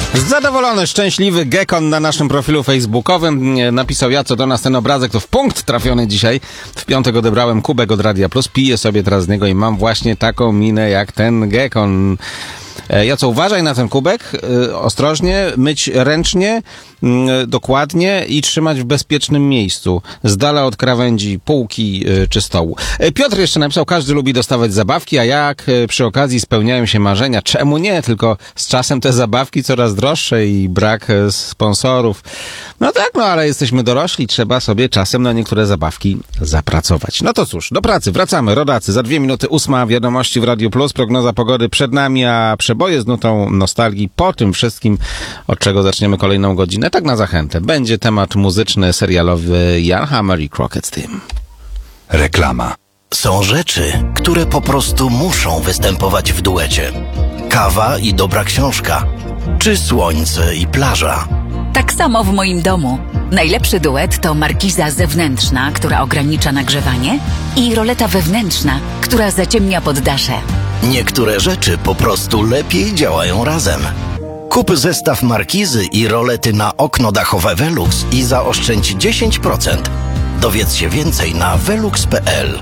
Zadowolony, szczęśliwy Gekon na naszym profilu facebookowym napisał: ja co do nas ten obrazek to w punkt trafiony dzisiaj. W piątek odebrałem kubek od Radia Plus, piję sobie teraz z niego i mam właśnie taką minę jak ten Gekon. Ja co, uważaj na ten kubek, ostrożnie, myć ręcznie, dokładnie i trzymać w bezpiecznym miejscu, z dala od krawędzi, półki czy stołu. Piotr jeszcze napisał: każdy lubi dostawać zabawki, a jak przy okazji spełniają się marzenia, czemu nie? Tylko z czasem te zabawki coraz droższe i brak sponsorów. No tak, no ale jesteśmy dorośli, trzeba sobie czasem na niektóre zabawki zapracować. No to cóż, do pracy, wracamy, rodacy. Za 2 minuty 8, wiadomości w Radiu Plus, prognoza pogody przed nami, a przeboje z nutą nostalgii po tym wszystkim, od czego zaczniemy kolejną godzinę. Tak na zachętę. Będzie temat muzyczny, serialowy Jan Hammer i Crockett Team. Reklama. Są rzeczy, które po prostu muszą występować w duecie. Kawa i dobra książka. Czy słońce i plaża. Tak samo w moim domu. Najlepszy duet to markiza zewnętrzna, która ogranicza nagrzewanie, i roleta wewnętrzna, która zaciemnia poddasze. Niektóre rzeczy po prostu lepiej działają razem. Kup zestaw markizy i rolety na okno dachowe Velux i zaoszczędź 10%. Dowiedz się więcej na velux.pl.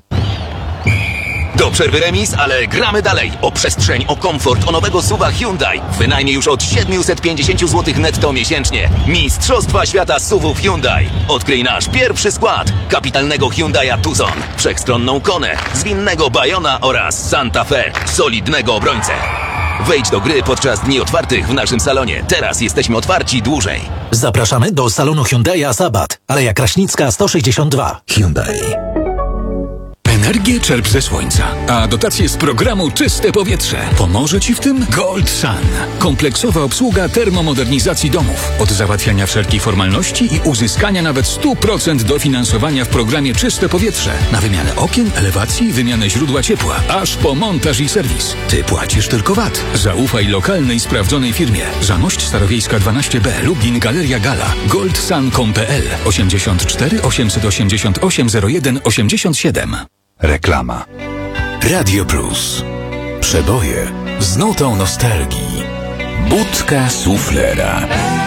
Do przerwy remis, ale gramy dalej. O przestrzeń, o komfort, o nowego SUV-a Hyundai. Wynajmie już od 750 zł netto miesięcznie. Mistrzostwa świata SUV-ów Hyundai. Odkryj nasz pierwszy skład. Kapitalnego Hyundai'a Tucson, wszechstronną Konę, zwinnego Bayona oraz Santa Fe, solidnego obrońcę. Wejdź do gry podczas dni otwartych w naszym salonie. Teraz jesteśmy otwarci dłużej. Zapraszamy do salonu Hyundai'a Sabat, Aleja Kraśnicka 162. Hyundai. Energię czerp ze słońca, a dotacje z programu Czyste Powietrze. Pomoże Ci w tym Gold Sun. Kompleksowa obsługa termomodernizacji domów. Od załatwiania wszelkich formalności i uzyskania nawet 100% dofinansowania w programie Czyste Powietrze. Na wymianę okien, elewacji, wymianę źródła ciepła, aż po montaż i serwis. Ty płacisz tylko VAT. Zaufaj lokalnej, sprawdzonej firmie. Zamość Starowiejska 12B, Lublin, Galeria Gala. goldsun.pl 84 888 01 87. Reklama. Radio Plus. Przeboje z nutą nostalgii. Budka suflera.